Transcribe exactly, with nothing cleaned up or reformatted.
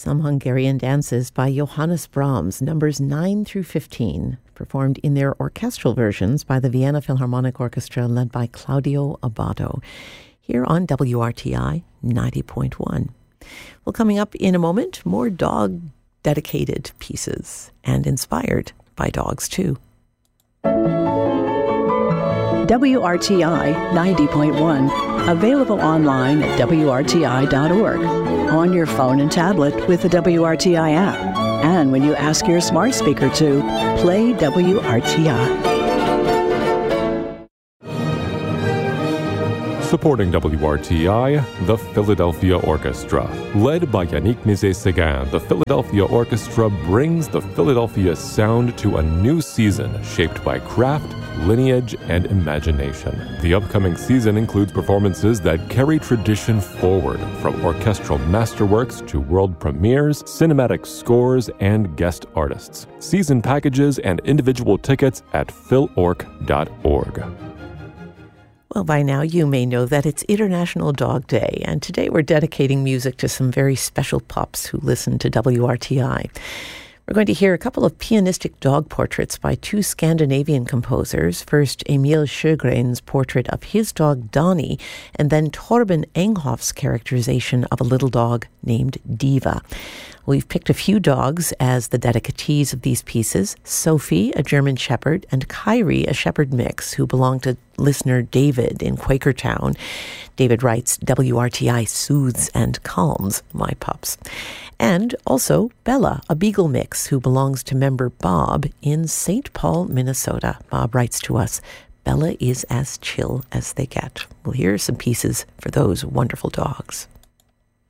some Hungarian dances by Johannes Brahms, numbers nine through fifteen, performed in their orchestral versions by the Vienna Philharmonic Orchestra led by Claudio Abbado, here on W R T I ninety point one. Well, coming up in a moment, more dog-dedicated pieces and inspired by dogs, too. W R T I ninety point one, available online at W R T I dot org, on your phone and tablet with the W R T I app, and when you ask your smart speaker to play W R T I. Supporting W R T I, the Philadelphia Orchestra. Led by Yannick Nézet-Séguin, the Philadelphia Orchestra brings the Philadelphia sound to a new season shaped by craft, lineage, and imagination. The upcoming season includes performances that carry tradition forward, from orchestral masterworks to world premieres, cinematic scores, and guest artists. Season packages and individual tickets at phil orc dot org. Well, by now you may know that it's International Dog Day, and today we're dedicating music to some very special pups who listen to W R T I. We're going to hear a couple of pianistic dog portraits by two Scandinavian composers. First, Emil Sjögren's portrait of his dog Donnie, and then Torben Enghoff's characterization of a little dog named Diva. We've picked a few dogs as the dedicatees of these pieces: Sophie, a German Shepherd, and Kyrie, a Shepherd mix, who belong to listener David in Quakertown. David writes, W R T I soothes and calms my pups. And also Bella, a Beagle mix, who belongs to member Bob in Saint Paul, Minnesota. Bob writes to us, Bella is as chill as they get. Well, here are some pieces for those wonderful dogs.